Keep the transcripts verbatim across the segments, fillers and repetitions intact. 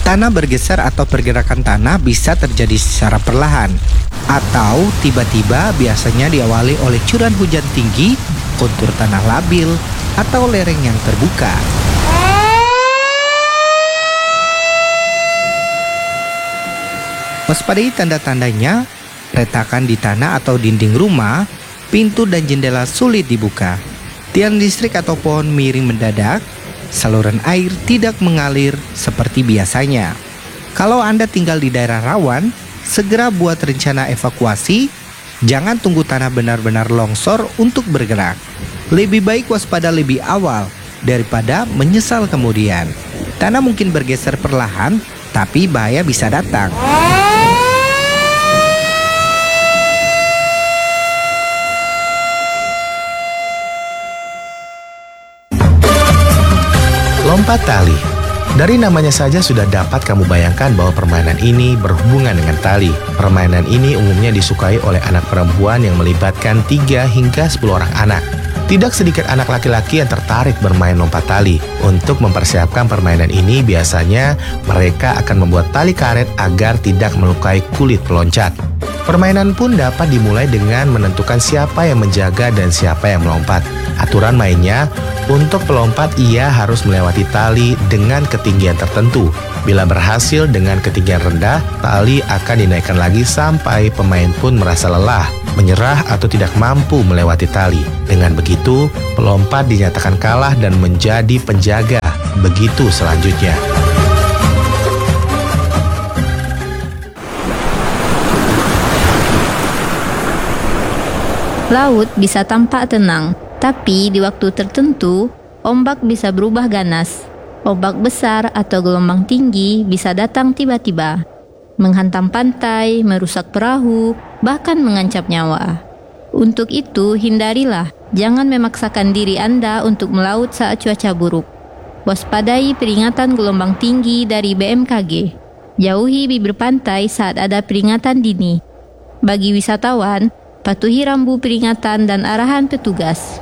Tanah bergeser atau pergerakan tanah bisa terjadi secara perlahan atau tiba-tiba, biasanya diawali oleh curah hujan tinggi, kontur tanah labil, atau lereng yang terbuka. Waspadai tanda-tandanya, retakan di tanah atau dinding rumah, pintu dan jendela sulit dibuka, tiang listrik atau pohon miring mendadak, saluran air tidak mengalir seperti biasanya. Kalau Anda tinggal di daerah rawan, segera buat rencana evakuasi. Jangan tunggu tanah benar-benar longsor untuk bergerak. Lebih baik waspada lebih awal daripada menyesal kemudian. Tanah mungkin bergeser perlahan, tapi bahaya bisa datang. Lompat tali. Dari namanya saja sudah dapat kamu bayangkan bahwa permainan ini berhubungan dengan tali. Permainan ini umumnya disukai oleh anak perempuan yang melibatkan tiga hingga sepuluh orang anak. Tidak sedikit anak laki-laki yang tertarik bermain lompat tali. Untuk mempersiapkan permainan ini, biasanya mereka akan membuat tali karet agar tidak melukai kulit peloncat. Permainan pun dapat dimulai dengan menentukan siapa yang menjaga dan siapa yang melompat. Aturan mainnya, untuk pelompat ia harus melewati tali dengan ketinggian tertentu. Bila berhasil dengan ketinggian rendah, tali akan dinaikkan lagi sampai pemain pun merasa lelah, menyerah atau tidak mampu melewati tali. Dengan begitu, pelompat dinyatakan kalah dan menjadi penjaga. Begitu selanjutnya. Laut bisa tampak tenang, tapi di waktu tertentu, ombak bisa berubah ganas. Ombak besar atau gelombang tinggi bisa datang tiba-tiba, menghantam pantai, merusak perahu, bahkan mengancam nyawa. Untuk itu, hindarilah, jangan memaksakan diri Anda untuk melaut saat cuaca buruk. Waspadai peringatan gelombang tinggi dari B M K G. Jauhi bibir pantai saat ada peringatan dini. Bagi wisatawan, patuhi rambu peringatan dan arahan petugas.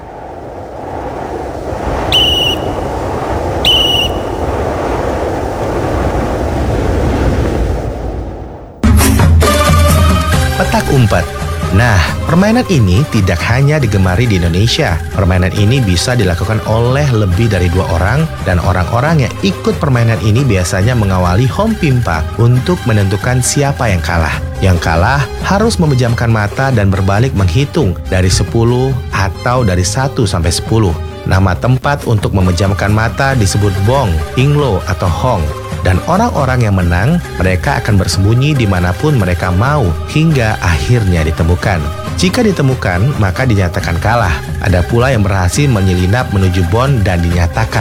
Petak umpet. Nah, permainan ini tidak hanya digemari di Indonesia. Permainan ini bisa dilakukan oleh lebih dari dua orang, dan orang-orang yang ikut permainan ini biasanya mengawali home pimpa untuk menentukan siapa yang kalah. Yang kalah harus memejamkan mata dan berbalik menghitung dari sepuluh atau dari satu sampai sepuluh. Nama tempat untuk memejamkan mata disebut bong, inglo, atau hong. Dan orang-orang yang menang, mereka akan bersembunyi dimanapun mereka mau hingga akhirnya ditemukan. Jika ditemukan, maka dinyatakan kalah. Ada pula yang berhasil menyelinap menuju bon dan dinyatakan